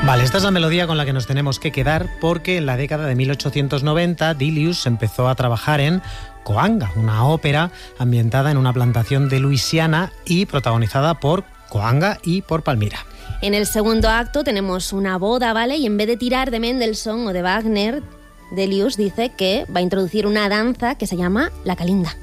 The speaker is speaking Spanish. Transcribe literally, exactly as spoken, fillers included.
Vale, esta es la melodía con la que nos tenemos que quedar porque en la década de mil ochocientos noventa Delius empezó a trabajar en Coanga, una ópera ambientada en una plantación de Luisiana y protagonizada por Coanga y por Palmira. En el segundo acto tenemos una boda, ¿vale? Y en vez de tirar de Mendelssohn o de Wagner, Delius dice que va a introducir una danza que se llama la calinda.